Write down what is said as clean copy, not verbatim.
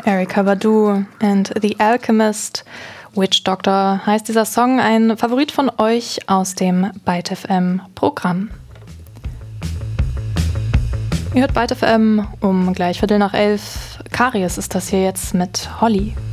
Erykah Badu and The Alchemist. Witch Doctor heißt dieser Song, ein Favorit von euch aus dem Byte FM Programm. Ihr hört Byte FM um gleich 11:15. Karies ist das hier jetzt mit Holly.